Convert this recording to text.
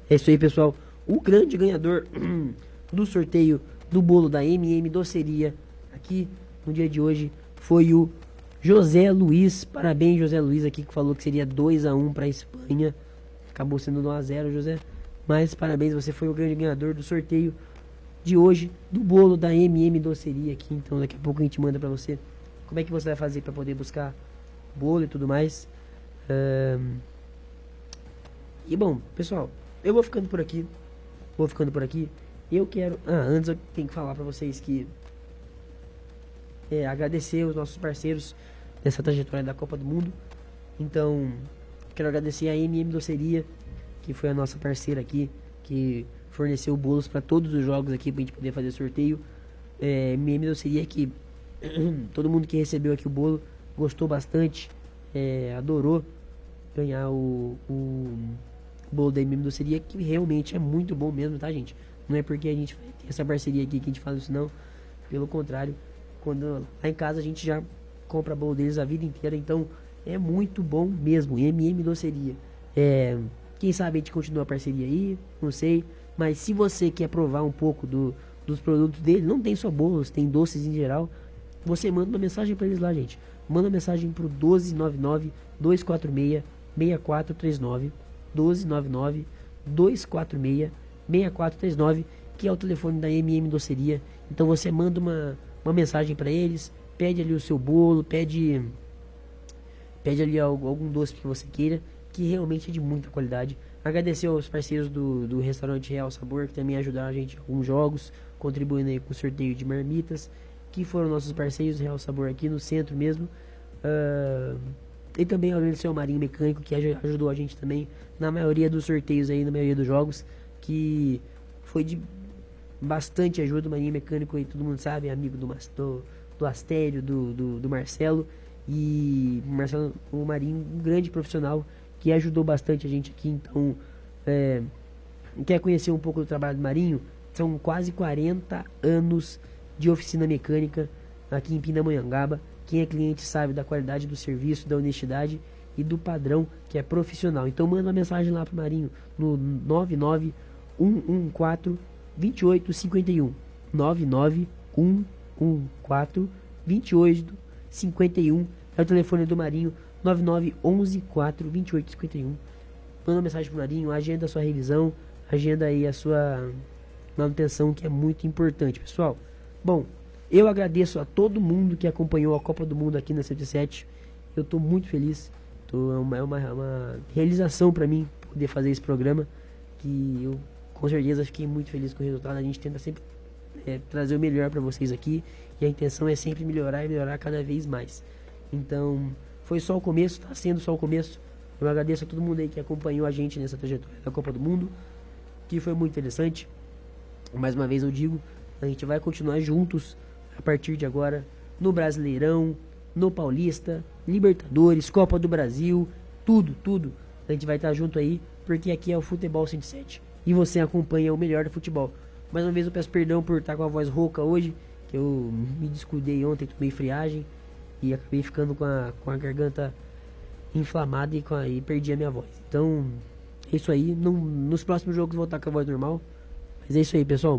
É isso aí, pessoal. O grande ganhador do sorteio do bolo da MM Doceria aqui no dia de hoje foi o José Luiz. Parabéns, José Luiz, aqui que falou que seria 2-1 para a Espanha. Acabou sendo 1-0, José. Mas parabéns, você foi o grande ganhador do sorteio de hoje do bolo da MM Doceria aqui. Então daqui a pouco a gente manda para você como é que você vai fazer para poder buscar bolo e tudo mais. E bom, pessoal, eu vou ficando por aqui. Eu quero... antes eu tenho que falar pra vocês que... agradecer os nossos parceiros nessa trajetória da Copa do Mundo. Então, quero agradecer a MM Doceria, que foi a nossa parceira aqui, que forneceu bolos para todos os jogos aqui pra gente poder fazer sorteio. MM Doceria que todo mundo que recebeu aqui o bolo gostou bastante, adorou ganhar o bolo da MM Doceria, que realmente é muito bom mesmo, tá, gente? Não é porque a gente tem essa parceria aqui que a gente fala isso, não. Pelo contrário, quando lá em casa a gente já compra bolo deles a vida inteira, então é muito bom mesmo. MM Doceria. Quem sabe a gente continua a parceria aí, não sei. Mas se você quer provar um pouco dos produtos dele, não tem só bolos, tem doces em geral, você manda uma mensagem para eles lá, gente. Manda uma mensagem pro 1299 246 6439. 1299 246 6439, que é o telefone da MM Doceria. Então você manda uma mensagem para eles, pede ali o seu bolo, pede ali algum doce que você queira, que realmente é de muita qualidade. Agradecer aos parceiros do restaurante Real Sabor, que também ajudaram a gente em alguns jogos, contribuindo aí com o sorteio de marmitas, que foram nossos parceiros Real Sabor aqui no centro mesmo. E também agradecer ao Marinho Mecânico, que ajudou a gente também na maioria dos sorteios aí, na maioria dos jogos, que foi de bastante ajuda. O Marinho Mecânico aí, todo mundo sabe, é amigo do Astério, do Marcelo. E o Marinho, um grande profissional que ajudou bastante a gente aqui. Então, quer conhecer um pouco do trabalho do Marinho? São quase 40 anos de oficina mecânica aqui em Pindamonhangaba. Quem é cliente sabe da qualidade do serviço, da honestidade e do padrão que é profissional. Então manda uma mensagem lá pro Marinho no 99114 2851. 99114 2851 é o telefone do Marinho. 9911 2851. Manda uma mensagem pro Marinho, agenda a sua revisão, agenda aí a sua manutenção, que é muito importante, pessoal. Bom, eu agradeço a todo mundo que acompanhou a Copa do Mundo aqui na 107. Eu estou muito feliz. É uma realização para mim poder fazer esse programa, que eu com certeza fiquei muito feliz com o resultado. A gente tenta sempre trazer o melhor para vocês aqui, e a intenção é sempre melhorar e melhorar cada vez mais. Então, foi só o começo, está sendo só o começo. Eu agradeço a todo mundo aí que acompanhou a gente nessa trajetória da Copa do Mundo, que foi muito interessante. Mais uma vez eu digo, a gente vai continuar juntos a partir de agora, no Brasileirão, no Paulista, Libertadores, Copa do Brasil, tudo. A gente vai estar junto aí, porque aqui é o Futebol 107 e você acompanha o melhor do futebol. Mais uma vez eu peço perdão por estar com a voz rouca hoje, que eu me descuidei ontem, tomei friagem e acabei ficando com a garganta inflamada e perdi a minha voz. Então, é isso aí. Nos próximos jogos vou estar com a voz normal. Mas é isso aí, pessoal.